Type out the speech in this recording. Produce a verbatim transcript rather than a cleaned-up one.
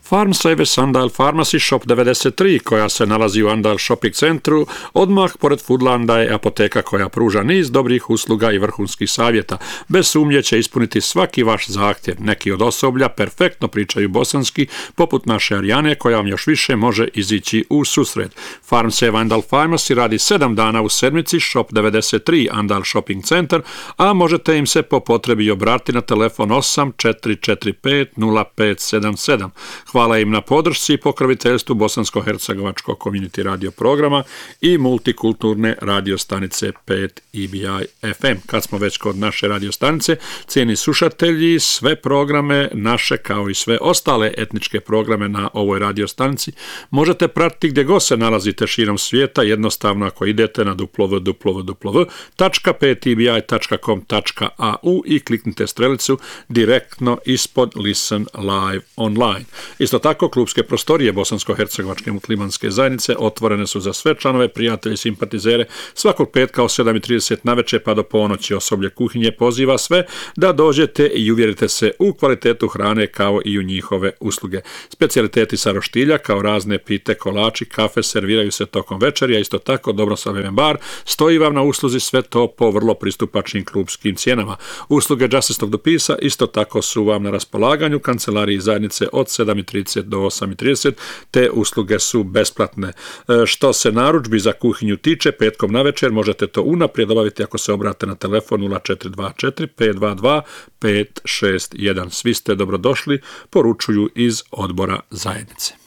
Farm Service Andal Pharmacy Shop devedeset tri, koja se nalazi u Andal Shopping centru, odmah pored Foodlanda je apoteka koja pruža niz dobrih usluga i vrhunskih savjeta. Bez sumnje će ispuniti svaki vaš zahtjev. Neki od osoblja perfektno pričaju bosanski, poput naše Arijane, koja vam još više može izići u susret. Farm Service Andal Pharmacy radi sedam dana u sedmici, Shop devedeset tri Andal Shopping centar, a možete im se po potrebi obratiti na telefon osam četiri četiri pet nula pet sedam sedam. Hvala im na podršci i pokroviteljstvu bosansko-hercegovačkog community radio programa i multikulturne radio stanice pet E B I F M. Kad smo već kod naše radio stanice, cijeni slušatelji, sve programe naše kao i sve ostale etničke programe na ovoj radio stanici možete pratiti gdje god se nalazite širom svijeta, jednostavno ako idete na w w w tačka pet e b i tačka com tačka a u i kliknite strelicu direktno ispod Listen Live Online. Isto tako, klubske prostorije bosansko-hercegovačke muslimanske zajednice otvorene su za sve članove, prijatelje i simpatizere svakog petka od sedam i trideset navečer pa do ponoći. Osoblje kuhinje poziva sve da dođete i uvjerite se u kvalitetu hrane kao i u njihove usluge. Specijaliteti sa roštilja kao razne pite, kolači, kafe serviraju se tokom večeri, a isto tako dobroslaven bar stoji vam na usluzi, sve to po vrlo pristupačnim klubskim cijenama. Usluge džasistog dopisa isto tako su vam na raspolaganju kancelariji zajednice od sedam i trideset do osam i trideset, te usluge su besplatne. E, što se narudžbi za kuhinju tiče, petkom navečer možete to unaprijed obaviti ako se obrate na telefon nula četiri dva četiri pet dva dva pet šest jedan. Svi ste dobrodošli, poručuju iz odbora zajednice.